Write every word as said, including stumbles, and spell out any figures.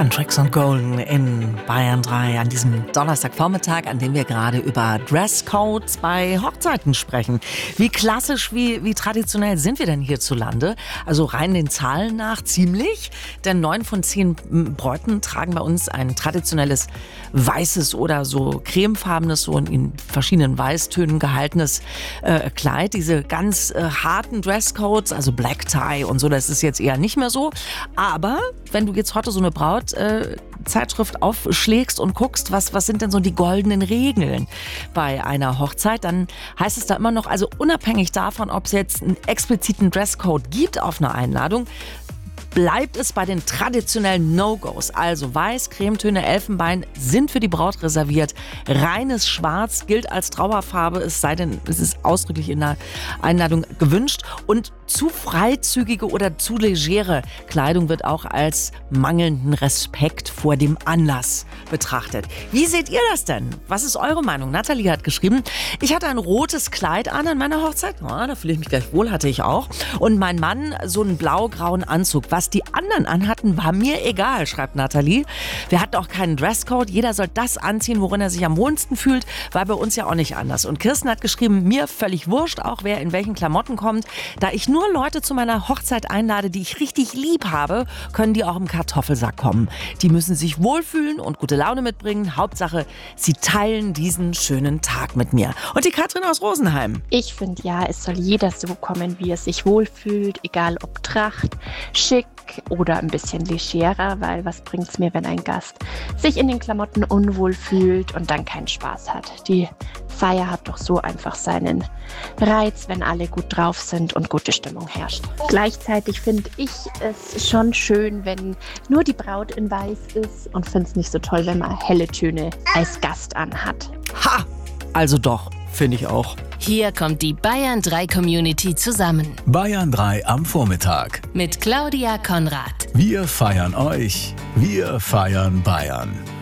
Huntrix und Golden in Bayern drei an diesem Donnerstagvormittag, an dem wir gerade über Dresscodes bei Hochzeiten sprechen. Wie klassisch, wie, wie traditionell sind wir denn hierzulande? Also rein den Zahlen nach ziemlich, denn neun von zehn Bräuten tragen bei uns ein traditionelles weißes oder so cremefarbenes, so in verschiedenen Weißtönen gehaltenes äh, Kleid. Diese ganz äh, harten Dresscodes, also Black Tie und so, das ist jetzt eher nicht mehr so. Aber wenn du jetzt heute so eine Braut äh, Zeitschrift aufschlägst und guckst, was, was sind denn so die goldenen Regeln bei einer Hochzeit, dann heißt es da immer noch, also unabhängig davon, ob es jetzt einen expliziten Dresscode gibt auf einer Einladung, bleibt es bei den traditionellen No-Gos. Also Weiß, Cremetöne, Elfenbein sind für die Braut reserviert. Reines Schwarz gilt als Trauerfarbe, es sei denn, es ist ausdrücklich in der Einladung gewünscht. Und zu freizügige oder zu legere Kleidung wird auch als mangelnden Respekt vor dem Anlass betrachtet. Wie seht ihr das denn? Was ist eure Meinung? Nathalie hat geschrieben, ich hatte ein rotes Kleid an an meiner Hochzeit. Oh, da fühle ich mich gleich wohl, hatte ich auch. Und mein Mann so einen blau-grauen Anzug. Was die anderen anhatten, war mir egal, schreibt Nathalie. Wir hatten auch keinen Dresscode. Jeder soll das anziehen, worin er sich am wohlsten fühlt. War bei uns ja auch nicht anders. Und Kirsten hat geschrieben, mir völlig wurscht, auch wer in welchen Klamotten kommt. Da ich nur Leute zu meiner Hochzeit einlade, die ich richtig lieb habe, können die auch im Kartoffelsack kommen. Die müssen sich wohlfühlen und gute Laune mitbringen. Hauptsache, sie teilen diesen schönen Tag mit mir. Und die Katrin aus Rosenheim. Ich finde ja, es soll jeder so kommen, wie er sich wohlfühlt, egal ob Tracht, schick oder ein bisschen legerer, weil was bringt's mir, wenn ein Gast sich in den Klamotten unwohl fühlt und dann keinen Spaß hat. Die Feier hat doch so einfach seinen Reiz, wenn alle gut drauf sind und gute Stimmung herrscht. Gleichzeitig finde ich es schon schön, wenn nur die Braut in Weiß ist und finde es nicht so toll, wenn man helle Töne als Gast anhat. Ha! Also doch, finde ich auch. Hier kommt die Bayern drei Community zusammen. Bayern drei am Vormittag. Mit Claudia Konrad. Wir feiern euch. Wir feiern Bayern.